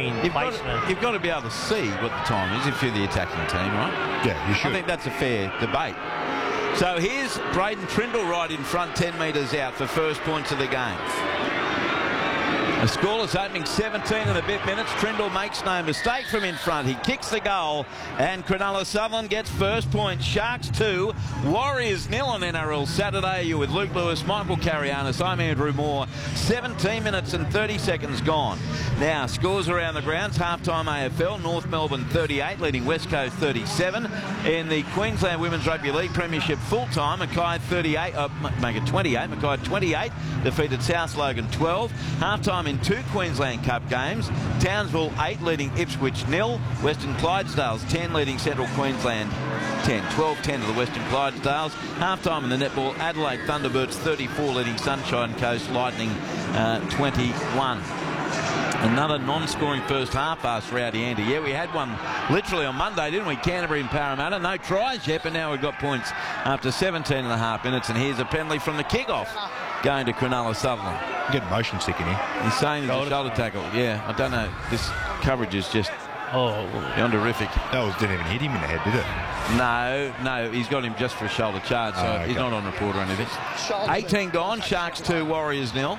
in place. You've got to be able to see what the time is if you're the attacking team, right? Yeah, you should. I think that's a fair debate. So here's Braden Trindle right in front, 10 metres out for first points of the game. A scoreless opening 17 and a bit minutes. Trindle makes no mistake from in front. He kicks the goal and Cronulla Sutherland gets first point. Sharks 2, Warriors 0 on NRL Saturday. You're with Luke Lewis, Michael Carianis. I'm Andrew Moore. 17 minutes and 30 seconds gone. Now, scores around the grounds. Half-time AFL, North Melbourne 38, leading West Coast 37. In the Queensland Women's Rugby League Premiership full-time, Mackay 38, make it 28. Mackay 28, defeated South Logan 12. Half-time in 2 Queensland Cup games. Townsville 8, leading Ipswich 0. Western Clydesdales 10, leading Central Queensland 10. 12-10 to the Western Clydesdales. Half-time in the netball, Adelaide Thunderbirds 34, leading Sunshine Coast Lightning 21. Another non-scoring first half, asked Rowdy Andy. Yeah, we had one literally on Monday, didn't we? Canterbury and Parramatta. No tries yet, but now we've got points after 17 and a half minutes. And here's a penalty from the kick-off going to Cronulla Sutherland. Getting motion sick in here. He's saying there's a shoulder tackle. Yeah, I don't know. This coverage is just beyond horrific. That didn't even hit him in the head, did it? No, he's got him just for a shoulder charge, so okay. He's not on report or anything. 18 gone, Sharks 2, Warriors 0.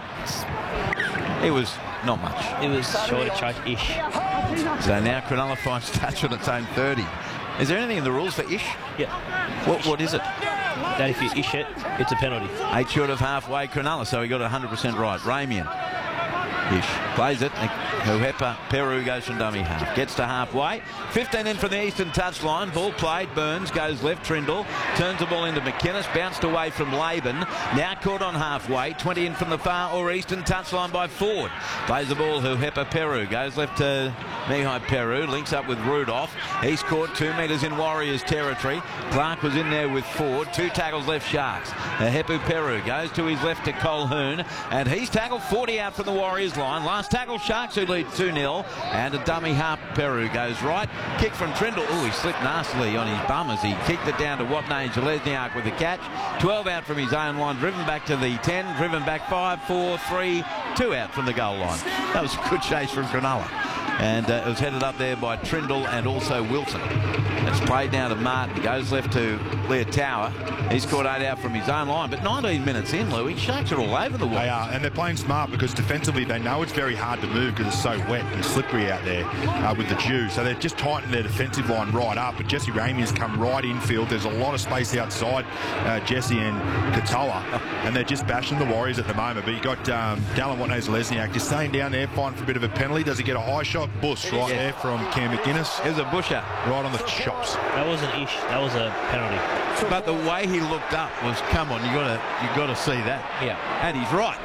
It was not much. It was shoulder charge-ish. So now Cronulla finds touch on its own 30. Is there anything in the rules for ish? Yeah. What is it? That if you ish it, it's a penalty. 8 short of halfway, Cronulla, so he got 100% right. Ramian. Ish. Plays it. Huepa Peru goes from dummy half. Gets to halfway. 15 in from the eastern touchline. Ball played. Burns goes left. Trindle turns the ball into McInnes. Bounced away from Laban. Now caught on halfway. 20 in from the far or eastern touchline by Ford. Plays the ball. Huepa Peru goes left to Mihai Peru. Links up with Rudolph. He's caught 2 metres in Warriors territory. Clark was in there with Ford. 2 tackles left Sharks. Huepa Peru goes to his left to Colquhoun. And he's tackled 40 out from the Warriors line. Last tackle Sharks who lead 2-0. And a dummy half Peru goes right. Kick from Trindle. Oh, he slipped nastily on his bum as he kicked it down to Watney Jelezniak with the catch. 12 out from his own line. Driven back to the 10. Driven back 5, 4, 3, 2 out from the goal line. That was a good chase from Cronulla. And it was headed up there by Trindle and also Wilson. It's played now to Martin. Goes left to Leah Tower. He's caught 8 out from his own line. But 19 minutes in, Louis, Sharks are all over the world. They are, and they're playing smart because defensively they know it's very hard to move because it's so wet and slippery out there with the dew. So they've just tightened their defensive line right up. But Jesse Ramian's come right infield. There's a lot of space outside Jesse and Katoa. And they're just bashing the Warriors at the moment. But you got Dallin Watney-Lesniak just staying down there, fighting for a bit of a penalty. Does he get a high shot? Bush right there from Cam McInnes. Here's a busher. Right on the chops. That wasn't ish. That was a penalty. But the way he looked up was, come on, you got to see that. Yeah. And he's right.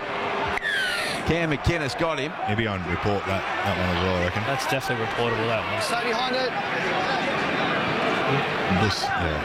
Cam McInnes got him. He'll be on report that one as well, I reckon. That's definitely reportable, that one. Stay behind it. Bush,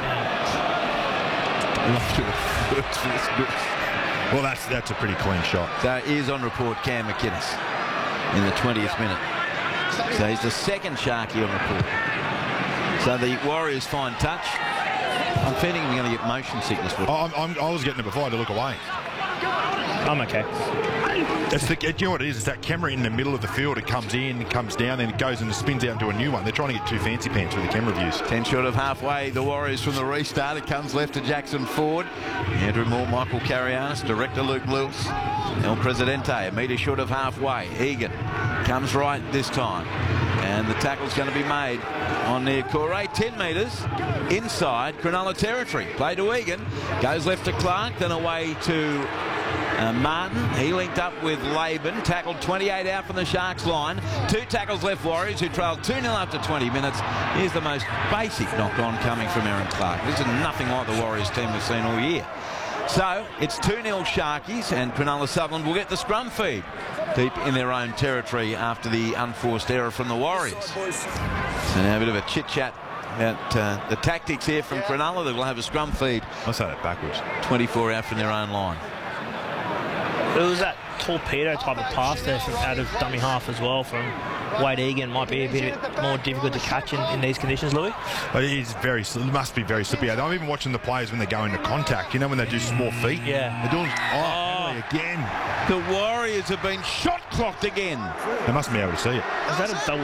Well, that's a pretty clean shot. So he is on report, Cam McInnes, in the 20th minute. So he's the second Sharky on report. So the Warriors find touch. I'm feeling we're going to get motion sickness. I was getting it before I had to look away. I'm okay. You know what it is? It's that camera in the middle of the field. It comes in, it comes down, then it goes and spins out into a new one. They're trying to get too fancy pants with the camera views. 10 short of halfway. The Warriors from the restart. It comes left to Jackson Ford. Andrew Moore, Michael Carianis, director Luke Lewis. El Presidente, a metre short of halfway. Egan comes right this time. And the tackle's going to be made on near Corey. 10 metres inside Cronulla territory. Play to Egan. Goes left to Clark, then away to Martin. He linked up with Laban. Tackled 28 out from the Sharks line. 2 tackles left Warriors, who trailed 2-0 after 20 minutes. Here's the most basic knock-on coming from Aaron Clark. This is nothing like the Warriors team we've seen all year. So it's 2-0 Sharkies, and Cronulla Sutherland will get the scrum feed deep in their own territory after the unforced error from the Warriors. So now a bit of a chit-chat about the tactics here from Cronulla. They will have a scrum feed. I'll say that backwards. 24 out from their own line. It was that torpedo type of pass there from out of dummy half as well from Wade Egan. Might be a bit more difficult to catch in these conditions, Louis. But it must be very slippery. I'm even watching the players when they go into contact. You know, when they do small feet. Yeah. They're doing again. The Warriors have been shot clocked again. They must be able to see it. Is that a double